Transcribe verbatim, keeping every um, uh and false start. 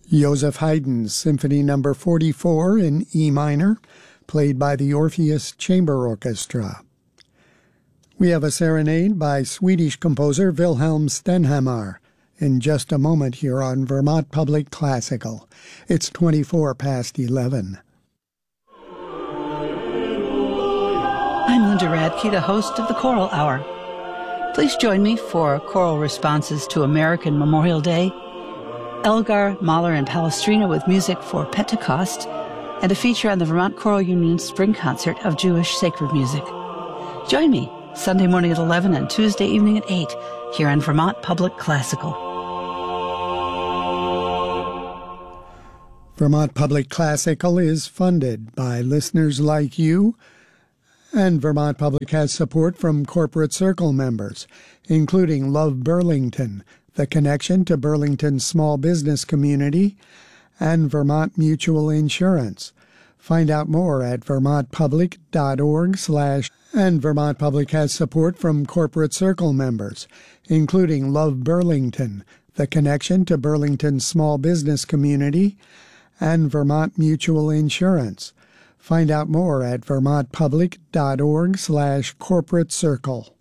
Joseph Haydn's Symphony Number forty-four in E minor, played by the Orpheus Chamber Orchestra. We have a serenade by Swedish composer Wilhelm Stenhammar in just a moment here on Vermont Public Classical. It's twenty-four past eleven. I'm Linda Radke, the host of the Choral Hour. Please join me for choral responses to American Memorial Day, Elgar, Mahler, and Palestrina with music for Pentecost, and a feature on the Vermont Choral Union's Spring Concert of Jewish Sacred Music. Join me Sunday morning at eleven and Tuesday evening at eight here on Vermont Public Classical. Vermont Public Classical is funded by listeners like you, and Vermont Public has support from Corporate Circle members, including Love Burlington, the connection to Burlington's small business community, and Vermont Mutual Insurance. Find out more at vermontpublic.org slash and Vermont Public has support from Corporate Circle members, including Love Burlington, the connection to Burlington's small business community, and Vermont Mutual Insurance. Find out more at vermontpublic.org slash corporate circle.